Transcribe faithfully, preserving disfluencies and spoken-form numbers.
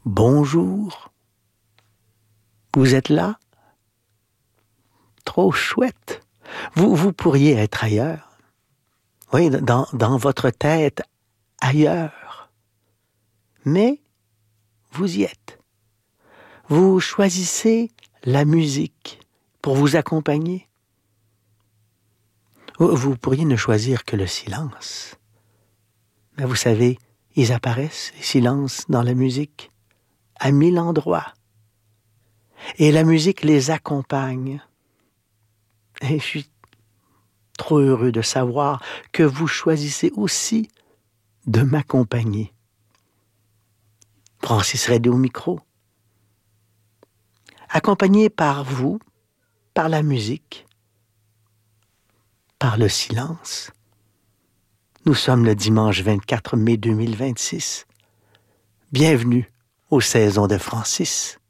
Bonjour. Vous êtes là? Trop chouette. Vous, vous pourriez être ailleurs. Oui, dans, dans votre tête, ailleurs. Mais vous y êtes. Vous choisissez la musique pour vous accompagner. Vous pourriez ne choisir que le silence. Mais vous savez, ils apparaissent, les silences dans la musique, à mille endroits. Et la musique les accompagne. Et je suis trop heureux de savoir que vous choisissez aussi de m'accompagner. Francis Redé au micro. Accompagné par vous, par la musique, par le silence. Nous sommes le dimanche vingt-quatre mai deux mille vingt-six. Bienvenue aux saisons de Francis.